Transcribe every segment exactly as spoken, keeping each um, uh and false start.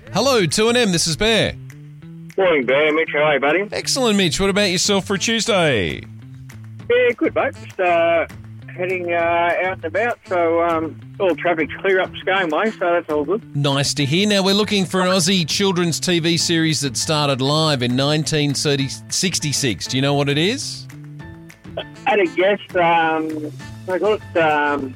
Hello, two and M, this is Bear. Morning, Bear. Mitch, how are you, buddy? Excellent, Mitch. What about yourself for a Tuesday? Yeah, good, mate. Just uh, heading uh, out and about, so um, all traffic's clear up Scaleway, so that's all good. Nice to hear. Now, we're looking for an Aussie children's T V series that started live in nineteen sixty-six. Do you know what it is? I had a guess, um, I got it, um,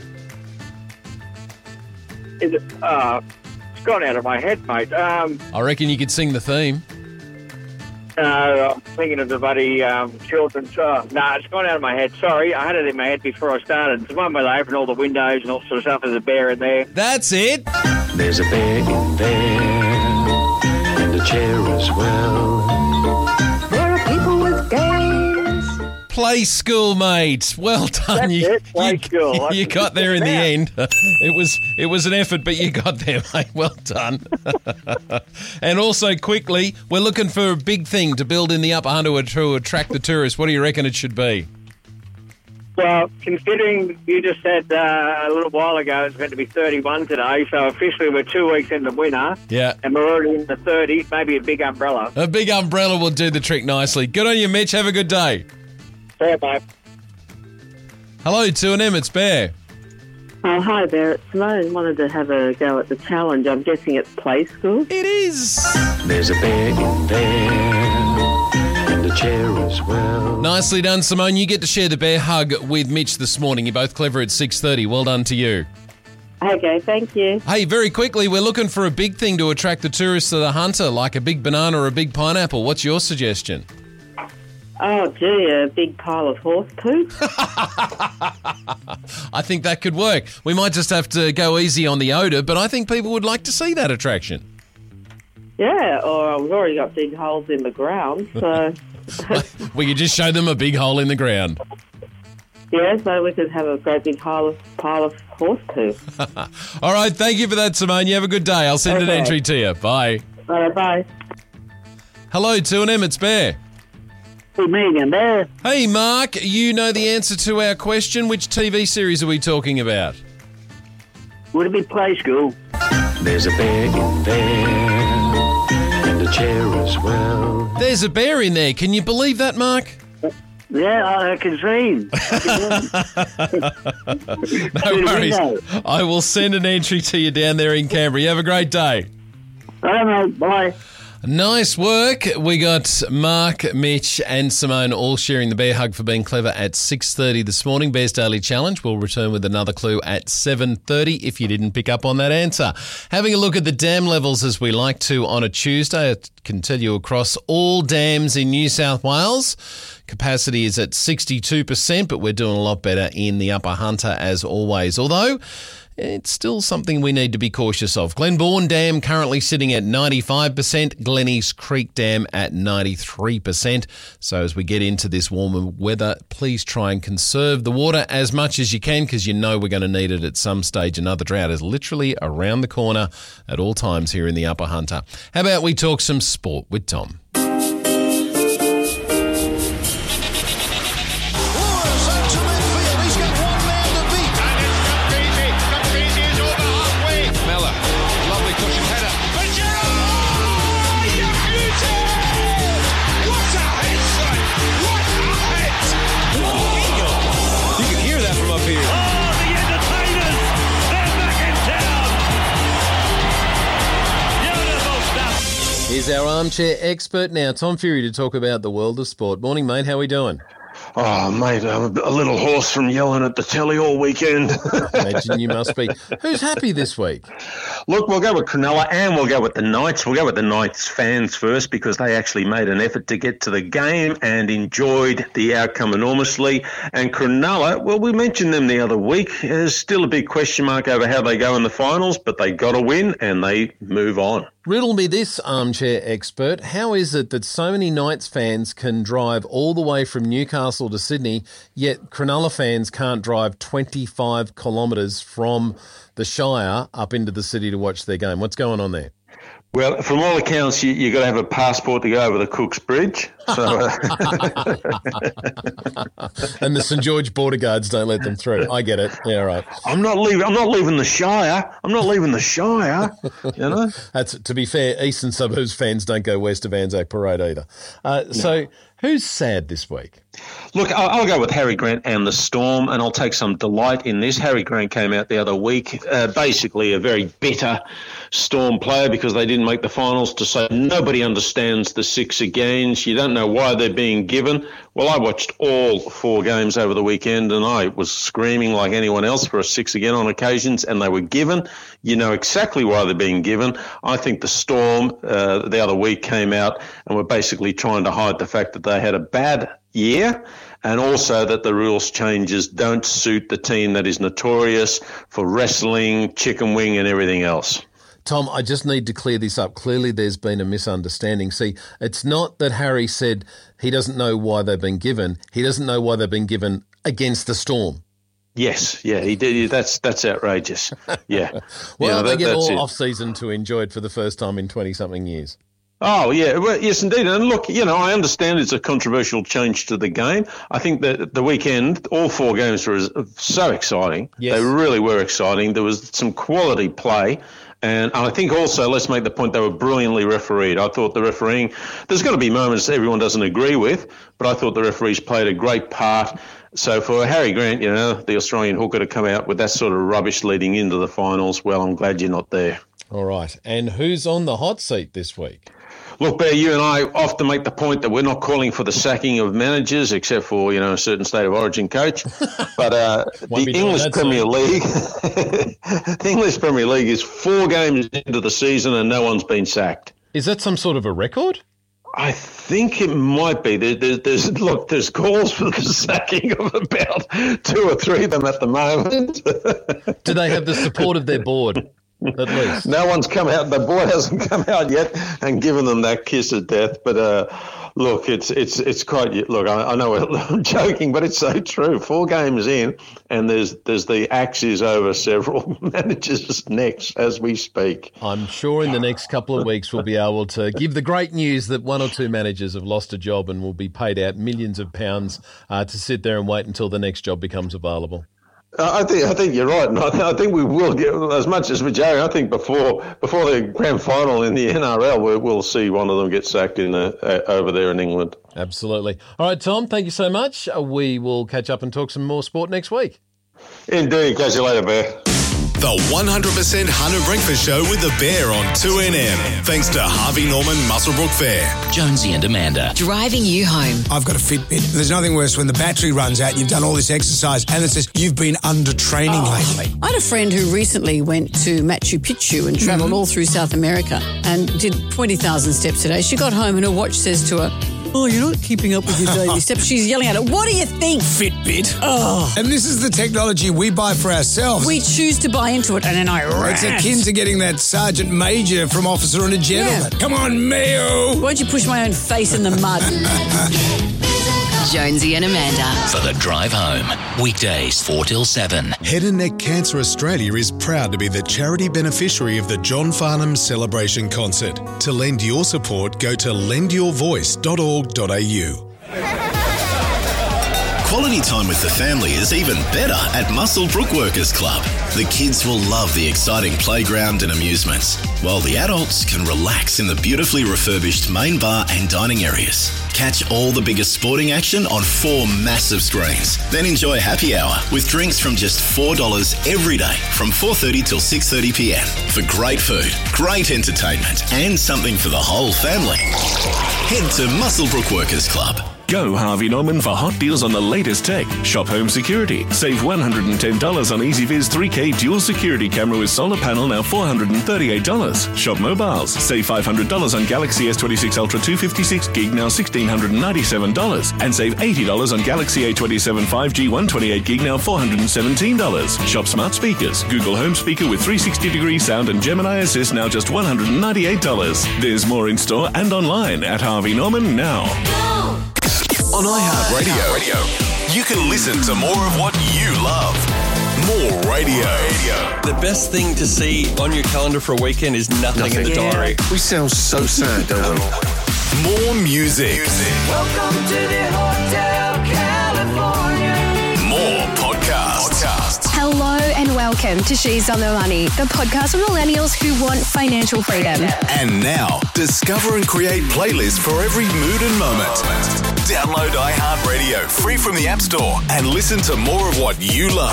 is it, uh, it's gone out of my head, mate. Um, I reckon you could sing the theme. uh, I'm thinking of the buddy um, children's, uh, no, nah, it's gone out of my head. Sorry, I had it in my head before I started. It's the one where they open all the windows and all sort of stuff. There's a bear in there. That's it. There's a bear in there, and a chair as well. There are people with games. Play School, mate. Well done. That's you, it, Play you, School. You got there in the end. It was it was an effort, but you got there, mate. Well done. And also, quickly, we're looking for a big thing to build in the Upper Hunter to attract the tourists. What do you reckon it should be? Well, considering you just said uh, a little while ago it's meant to be thirty-one today, so officially we're two weeks into winter, Yeah. and we're already in the thirties, maybe a big umbrella. A big umbrella will do the trick nicely. Good on you, Mitch. Have a good day. Fair, mate. Hello, two and M. It's Bear. Oh, hi there. It's Simone. Wanted to have a go at the challenge. I'm guessing it's Play School. It is. There's a bear in there, and a chair as well. Nicely done, Simone. You get to share the bear hug with Mitch this morning. You're both clever at six thirty. Well done to you. Okay, thank you. Hey, very quickly, we're looking for a big thing to attract the tourists to the Hunter, like a big banana or a big pineapple. What's your suggestion? Oh, gee, a big pile of horse poop. I think that could work. We might just have to go easy on the odour, but I think people would like to see that attraction. Yeah, or we've already got big holes in the ground, so... We could just show them a big hole in the ground. Yeah, so we could have a great big pile of, pile of horse poop. All right, thank you for that, Simone. You have a good day. I'll send an Okay. entry to you. Bye. Bye, bye. Hello, two and M. It's Bear. Good meeting, Bear. Hey, Mark, you know the answer to our question. Which T V series are we talking about? Would it be Play School? There's a bear in there, and a chair as well. There's a bear in there. Can you believe that, Mark? Yeah, I can see. No worries. I will send an entry to you down there in Canberra. You have a great day. All right, mate. Bye. Nice work. We got Mark, Mitch and Simone all sharing the bear hug for being clever at six thirty this morning. Bear's Daily Challenge. We'll return with another clue at seven thirty if you didn't pick up on that answer. Having a look at the dam levels as we like to on a Tuesday. I can tell you across all dams in New South Wales, capacity is at sixty-two percent, but we're doing a lot better in the Upper Hunter as always. Although it's still something we need to be cautious of. Glenbourne Dam currently sitting at ninety-five percent, Glennies Creek Dam at ninety-three percent. So as we get into this warmer weather, please try and conserve the water as much as you can because you know we're going to need it at some stage. Another drought is literally around the corner at all times here in the Upper Hunter. How about we talk some sport with Tom? Here's our armchair expert now, Tom Fury, to talk about the world of sport. Morning, mate. How are we doing? Oh, mate, I'm a little hoarse from yelling at the telly all weekend. Imagine you must be. Who's happy this week? Look, we'll go with Cronulla and we'll go with the Knights. We'll go with the Knights fans first because they actually made an effort to get to the game and enjoyed the outcome enormously. And Cronulla, well, we mentioned them the other week. There's still a big question mark over how they go in the finals, but they got to win and they move on. Riddle me this, armchair expert. How is it that so many Knights fans can drive all the way from Newcastle to Sydney, yet Cronulla fans can't drive twenty-five kilometres from the Shire up into the city to watch their game? What's going on there? Well, from all accounts, you you got to have a passport to go over the Cook's Bridge. So, uh, And the St George border guards don't let them through. I get it. Yeah, right. I'm not leaving. I'm not leaving the Shire. I'm not leaving the Shire. You know. That's to be fair. Eastern Suburbs fans don't go west of Anzac Parade either. Uh, no. So, who's sad this week? Look, I'll, I'll go with Harry Grant and the Storm, and I'll take some delight in this. Harry Grant came out the other week, uh, basically a very bitter Storm player because they didn't make the finals, to say nobody understands the six agains. You don't know why they're being given. Well, I watched all four games over the weekend, and I was screaming like anyone else for a six again on occasions, and they were given. You know exactly why they're being given. I think the Storm uh, the other week came out and were basically trying to hide the fact that they had a bad year, and also that the rules changes don't suit the team that is notorious for wrestling, chicken wing, and everything else. Tom, I just need to clear this up. Clearly there's been a misunderstanding. See, it's not that Harry said he doesn't know why they've been given. He doesn't know why they've been given against the Storm. Yes, yeah, he did. That's that's outrageous. Yeah. Well, yeah, they that, get all it. off-season to enjoy it for the first time in twenty-something years. Oh, yeah. Well, yes, indeed. And look, you know, I understand it's a controversial change to the game. I think that the weekend, all four games were so exciting. Yes. They really were exciting. There was some quality play. And I think also, let's make the point, they were brilliantly refereed. I thought the refereeing, there's going to be moments everyone doesn't agree with, but I thought the referees played a great part. So for Harry Grant, you know, the Australian hooker, to come out with that sort of rubbish leading into the finals, well, I'm glad you're not there. All right. And who's on the hot seat this week? Look, Bear, you and I often make the point that we're not calling for the sacking of managers, except for, you know, a certain state of origin coach. But uh, the English Premier League, the English Premier League is four games into the season and no one's been sacked. Is that some sort of a record? I think it might be. There, there, there's look, there's calls for the sacking of about two or three of them at the moment. Do they have the support of their board? At least. No one's come out. The board hasn't come out yet and given them that kiss of death. But uh, look, it's it's it's quite. Look, I, I know I'm joking, but it's so true. Four games in, and there's there's the axe is over several managers' necks as we speak. I'm sure in the next couple of weeks we'll be able to give the great news that one or two managers have lost a job and will be paid out millions of pounds uh, to sit there and wait until the next job becomes available. I think I think you're right, and I, th- I think we will get as much as we're joking. I think before before the grand final in the N R L, we, we'll see one of them get sacked in the, uh, over there in England. Absolutely. All right, Tom. Thank you so much. Uh, we will catch up and talk some more sport next week. Indeed. Catch you later, Bear. The one hundred percent Hunter Breakfast Show with the Bear on two N M. Thanks to Harvey Norman Muswellbrook Fair. Jonesy and Amanda. Driving you home. I've got a Fitbit. There's nothing worse when the battery runs out and you've done all this exercise and it says you've been under training oh. lately. I had a friend who recently went to Machu Picchu and travelled mm-hmm. all through South America and did twenty thousand steps a day. She got home and her watch says to her, "Oh, you're not keeping up with your daily steps." She's yelling at it. What do you think? Fitbit. Oh. And this is the technology we buy for ourselves. We choose to buy into it and then I rant. It's akin to getting that Sergeant Major from Officer and a Gentleman. Yeah. Come on, Mayo. Won't you push my own face in the mud? Jonesy and Amanda. For the drive home. Weekdays four till seven. Head and Neck Cancer Australia is proud to be the charity beneficiary of the John Farnham Celebration Concert. To lend your support, go to lend your voice dot org dot a u. Quality time with the family is even better at Muswellbrook Workers Club. The kids will love the exciting playground and amusements, while the adults can relax in the beautifully refurbished main bar and dining areas. Catch all the biggest sporting action on four massive screens. Then enjoy happy hour with drinks from just four dollars every day from four thirty till six thirty p m for great food, great entertainment and something for the whole family. Head to Muswellbrook Workers Club. Go Harvey Norman for hot deals on the latest tech. Shop home security. Save one hundred ten dollars on EasyViz three K dual security camera with solar panel, now four hundred thirty-eight dollars. Shop mobiles. Save five hundred dollars on Galaxy S twenty-six Ultra two fifty-six gig, now one thousand six hundred ninety-seven dollars. And save eighty dollars on Galaxy A twenty-seven five G one twenty-eight gig, now four hundred seventeen dollars. Shop smart speakers. Google Home Speaker with three sixty degree sound and Gemini Assist, now just one hundred ninety-eight dollars. There's more in store and online at Harvey Norman now. On iHeartRadio, you can listen to more of what you love. more radio. The best thing to see on your calendar for a weekend is nothing, nothing. in the yeah. diary. We sound so sad, don't we? More music. music. Welcome to the Hotel California. More podcasts. podcasts. Hello and welcome to She's on the Money, the podcast for millennials who want financial freedom. And now, discover and create playlists for every mood and moment. Download iHeartRadio free from the App Store and listen to more of what you love.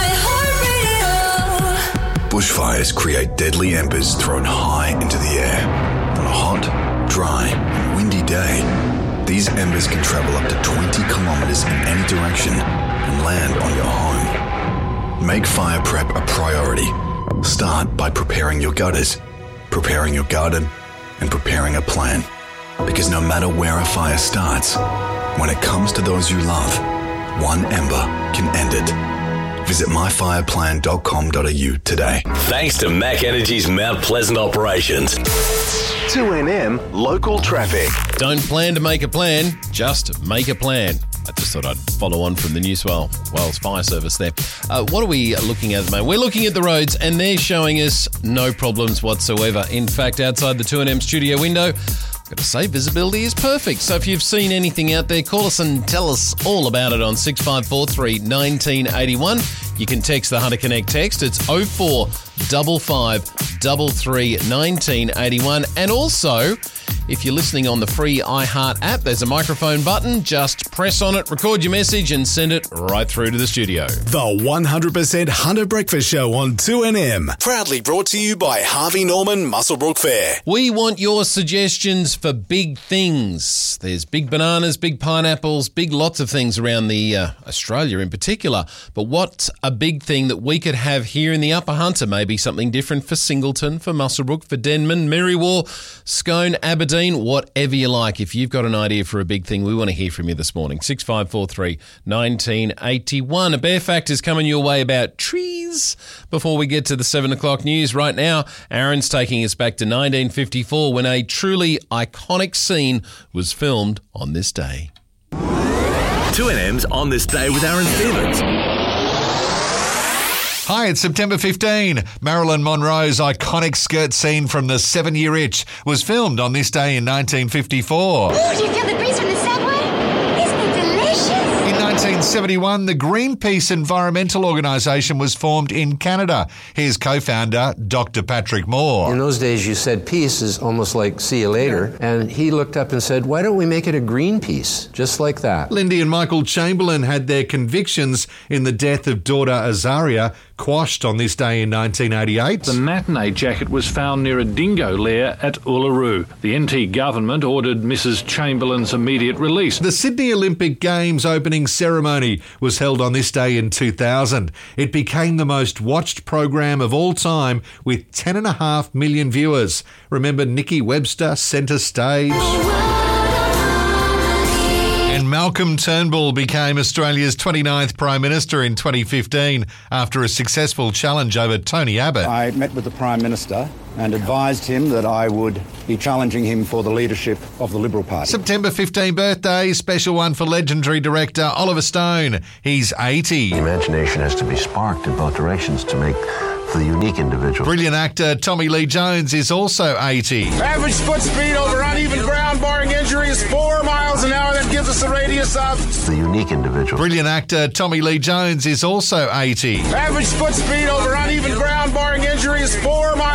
Bushfires create deadly embers thrown high into the air. On a hot, dry, and windy day, these embers can travel up to twenty kilometres in any direction and land on your home. Make fire prep a priority. Start by preparing your gutters, preparing your garden, and preparing a plan. Because no matter where a fire starts, when it comes to those you love, one ember can end it. Visit my fire plan dot com dot a u today. Thanks to Mac Energy's Mount Pleasant operations. two N M local traffic. Don't plan to make a plan, just make a plan. I just thought I'd follow on from the New South Wales Fire Service there. Uh, what are we looking at at the moment? We're looking at the roads and they're showing us no problems whatsoever. In fact, outside the two N M studio window, I've got to say, visibility is perfect. So if you've seen anything out there, call us and tell us all about it on six five four three, one nine eight one. You can text the Hunter Connect text. It's oh four five five, three three, one nine eight one. And also, if you're listening on the free iHeart app, there's a microphone button. Just press on it, record your message and send it right through to the studio. The one hundred percent Hunter Breakfast Show on two N M. Proudly brought to you by Harvey Norman Muswellbrook Fair. We want your suggestions for big things. There's big bananas, big pineapples, big lots of things around the uh, Australia in particular. But what's a big thing that we could have here in the Upper Hunter? Maybe something different for Singleton, for Muswellbrook, for Denman, Merriwar, Scone, Aberdeen, whatever you like. If you've got an idea for a big thing, we want to hear from you this morning. six five four three, one nine eight one. A Bear Fact is coming your way about trees before we get to the seven o'clock news. Right now, Aaron's taking us back to nineteen fifty-four when a truly iconic scene was filmed on this day. two N M's On This Day with Aaron Stevens. Hi, it's September fifteenth. Marilyn Monroe's iconic skirt scene from The Seven-Year Itch was filmed on this day in nineteen fifty-four. Ooh, do you feel the breeze from the subway? Isn't it delicious? In nineteen seventy-one, the Greenpeace Environmental Organisation was formed in Canada. Here's co-founder Doctor Patrick Moore. In those days, you said peace is almost like see you later. And he looked up and said, why don't we make it a green peace? Just like that. Lindy and Michael Chamberlain had their convictions in the death of daughter Azaria quashed on this day in nineteen eighty-eight. The matinee jacket was found near a dingo lair at Uluru. The N T government ordered Missus Chamberlain's immediate release. The Sydney Olympic Games opening ceremony was held on this day in two thousand. It became the most watched program of all time with ten and a half million viewers. Remember Nikki Webster centre stage? And Malcolm Turnbull became Australia's twenty-ninth Prime Minister in twenty fifteen after a successful challenge over Tony Abbott. I met with the Prime Minister and advised him that I would be challenging him for the leadership of the Liberal Party. September fifteenth birthday, special one for legendary director Oliver Stone. He's eighty. The imagination has to be sparked in both directions to make for the unique individual. Brilliant actor Tommy Lee Jones is also eighty. Average foot speed over uneven ground barring injury is four miles an hour. That gives us a radius of... The unique individual. Brilliant actor Tommy Lee Jones is also eighty. Average foot speed over uneven ground barring injury is four miles...